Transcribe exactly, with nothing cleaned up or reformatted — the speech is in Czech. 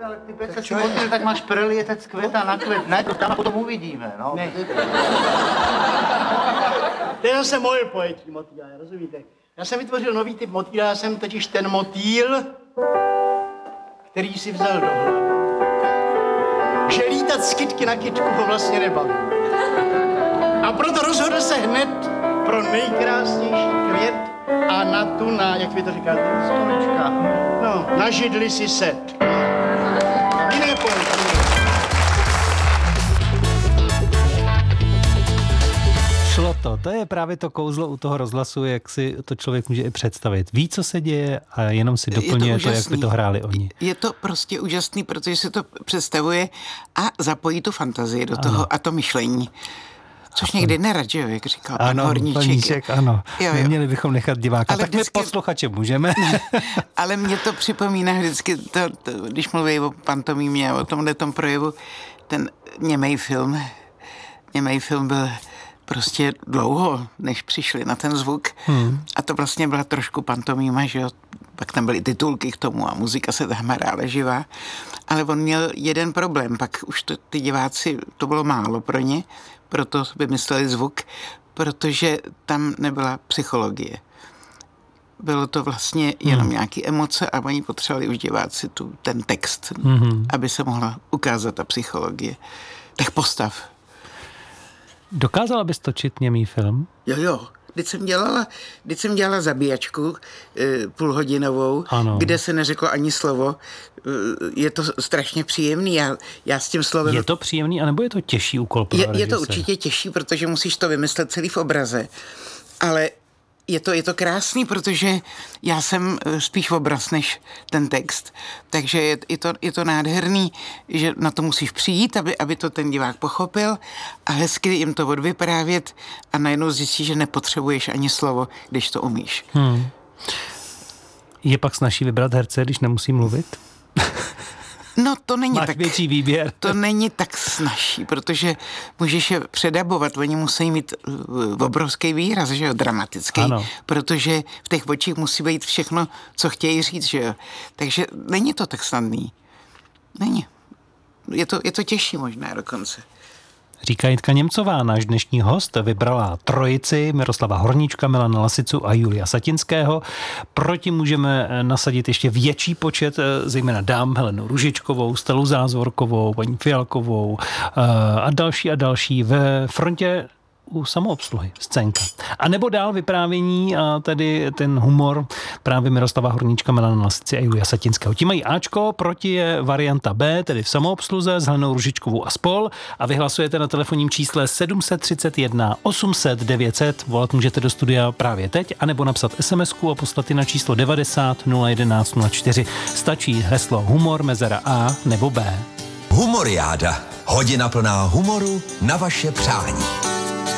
ale ty pece si motýl, tak máš prelietec květa na květ. Ne, to tam potom uvidíme, no. Ne. To je zase moje pojetí motýla, rozumíte? Já jsem vytvořil nový typ motýla, já jsem totiž ten motýl, který si vzal do hlavy. Že lítat z kytky na kytku ho vlastně nebaví. A proto rozhodl se hned pro nejkrásnější květ a na tu, na, jak vy to říkáte, stolička, no, na židli si set. Jiné pojetí. Šlo to. To je právě to kouzlo u toho rozhlasu, jak si to člověk může i představit. Ví, co se děje a jenom si doplňuje to, to, jak by to hráli oni. Je to prostě úžasný, protože se to představuje a zapojí tu fantazii do toho ano. a to myšlení. Což někdy nerad, že jo, jak říkal pan ano, Horníček. Horníček, ano. Jo, jo. Neměli bychom nechat diváka. Ale tak vždycky... my posluchače můžeme. Ale mě to připomíná vždycky, to, to, když mluví o pantomímě a o tomhletom projevu, ten němej film, němej film byl prostě dlouho, než přišli na ten zvuk. Hmm. A to vlastně byla trošku pantomíma, že jo. Pak tam byly titulky k tomu a muzika se tam hrála živá. Ale on měl jeden problém, pak už to, ty diváci, to bylo málo pro ně, proto vymysleli zvuk, protože tam nebyla psychologie. Bylo to vlastně jenom hmm. nějaké emoce a oni potřebovali už diváci tu, ten text, hmm. aby se mohla ukázat ta psychologie. Tak postav. Dokázala bys točit němý film? Jo, jo. Když jsem dělala, když jsem dělala zabíjačku e, půlhodinovou, ano. kde se neřeklo ani slovo, e, je to strašně příjemný. Já, já s tím slovem... Je to příjemný, anebo je to těžší úkol pro je, režiséra? Je to určitě těžší, protože musíš to vymyslet celý v obraze. Ale je to, je to krásný, protože já jsem spíš obraz než ten text. Takže je, je, to, je to nádherný, že na to musíš přijít, aby, aby to ten divák pochopil a hezky jim to odvyprávět a najednou zjistíš, že nepotřebuješ ani slovo, když to umíš. Hmm. Je pak snazší vybrat herce, když nemusí mluvit? No to není Máš tak, větší výběr. To není tak snazší, protože můžeš je předabovat, oni musí mít obrovský výraz, že jo, dramatický, ano. protože v těch očích musí být všechno, co chtějí říct, že jo. Takže není to tak snadný. Není. Je to, je to těžší možná dokonce. Říká Jitka Němcová, náš dnešní host, vybrala trojici Miroslava Horníčka, Milana Lasicu a Julia Satinského. Proti můžeme nasadit ještě větší počet, zejména dám, Helenu Růžičkovou, Stelu Zázvorkovou, paní Fialkovou a další a další ve frontě u samoobsluhy, scénka. A nebo dál vyprávění a tady ten humor právě Miroslava Horníčka, Milana Lasici a Julia Satinského. Ti mají Ačko, proti je varianta B, tedy v samoobsluze s Helenou Růžičkovou a spol. A vy hlasujete na telefonním čísle sedm tři jedna osm set devět set. Volat můžete do studia právě teď, anebo napsat SMSku a poslat na číslo devadesát nula jedenáct nula čtyři. Stačí heslo humor mezera A nebo B. Humoriáda. Hodina plná humoru na vaše přání.